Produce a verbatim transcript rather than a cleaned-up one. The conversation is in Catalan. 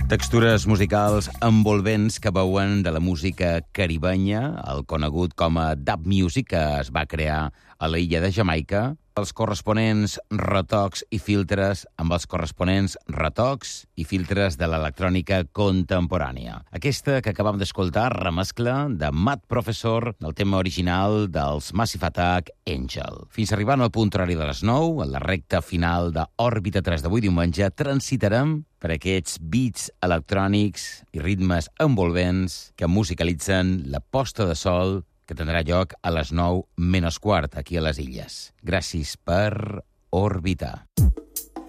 Textures musicals envolvents que veuen de la música caribenya, el conegut com a dub music, que es va crear a l'illa de Jamaica, els corresponents retocs i filtres amb els corresponents retocs i filtres de l'electrònica contemporània. Aquesta que acabam d'escoltar, remescla de Mad Professor del tema original dels Massive Attack, Angel. Fins arribant al punt horari de les nou, en la recta final d'Òrbita tres d'avui diumenge, transitarem per aquests beats electrònics i ritmes envolvents que musicalitzen la posta de sol que tindrà lloc a les nou menys quart, aquí a les Illes. Gràcies per orbitar.